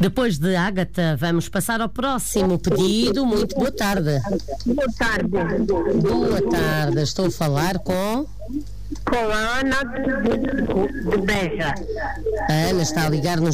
Depois de Ágata, vamos passar ao próximo pedido. Muito boa tarde. Boa tarde. Boa tarde. Estou a falar com Com a Ana de Beja. a Ana. Está a ligar-nos